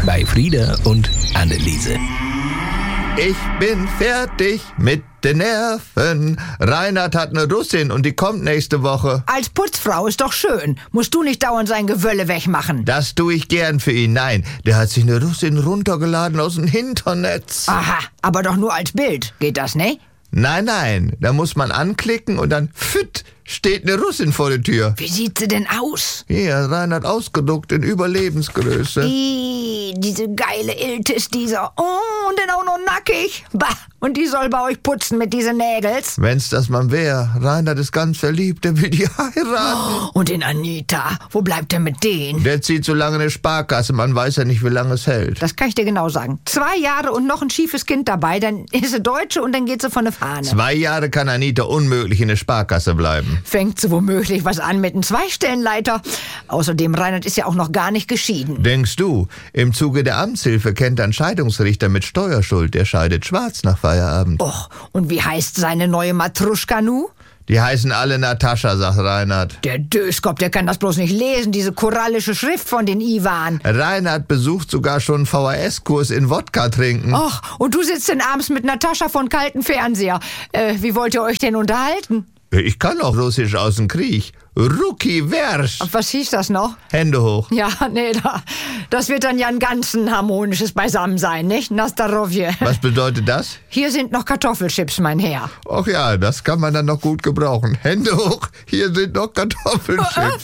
bei Frieda und Anneliese. Ich bin fertig mit den Nerven. Reinhard hat eine Russin und die kommt nächste Woche. Als Putzfrau ist doch schön. Musst du nicht dauernd sein Gewölle wegmachen. Das tue ich gern für ihn. Nein, der hat sich eine Russin runtergeladen aus dem Internetz. Aha, aber doch nur als Bild. Geht das, ne? Nein, da muss man anklicken und dann steht eine Russin vor der Tür. Wie sieht sie denn aus? Hier, Reinhard ausgedruckt in Überlebensgröße. Diese geile Iltis, dieser. Oh, und dann auch noch nackig. Bah, und die soll bei euch putzen mit diesen Nägels. Wenn's das mal wär. Reinhard ist ganz verliebt, der will die heiraten. Und in Anita, wo bleibt er mit denen? Der zieht so lange eine Sparkasse, man weiß ja nicht, wie lange es hält. Das kann ich dir genau sagen. 2 Jahre und noch ein schiefes Kind dabei, dann ist sie Deutsche und dann geht sie von der Fahne. 2 Jahre kann Anita unmöglich in der Sparkasse bleiben. Fängt sie womöglich was an mit einem Zweistellenleiter. Außerdem, Reinhard ist ja auch noch gar nicht geschieden. Denkst du, im Zuge der Amtshilfe kennt ein Scheidungsrichter mit Steuerschuld, der scheidet schwarz nach Feierabend. Och, und wie heißt seine neue Matruschka nu? Die heißen alle Natascha, sagt Reinhard. Der Döskop, der kann das bloß nicht lesen, diese korallische Schrift von den Iwan. Reinhard besucht sogar schon einen VHS-Kurs in Wodka trinken. Och, und du sitzt denn abends mit Natascha von kalten Fernseher. Wie wollt ihr euch denn unterhalten? Ich kann auch Russisch aus dem Krieg. Ruki Versch. Was hieß das noch? Hände hoch. Ja, nee, das wird dann ja ein ganz harmonisches Beisammensein, nicht? Nastarovje. Was bedeutet das? Hier sind noch Kartoffelchips, mein Herr. Ach ja, das kann man dann noch gut gebrauchen. Hände hoch, hier sind noch Kartoffelchips.